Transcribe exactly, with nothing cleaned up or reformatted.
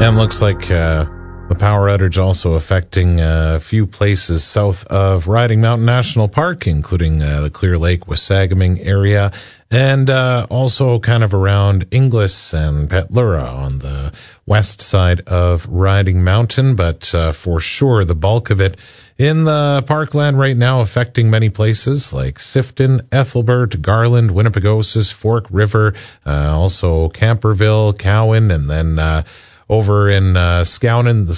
And looks like uh, the power outage also affecting uh, a few places south of Riding Mountain National Park, including uh, the Clear Lake Wasagaming area, and uh, also kind of around Inglis and Petlura on the west side of Riding Mountain. But uh, for sure, the bulk of it in the parkland right now affecting many places like Sifton, Ethelbert, Garland, Winnipegosis, Fork River, uh, also Camperville, Cowan, and then uh, over in uh, Skownon, the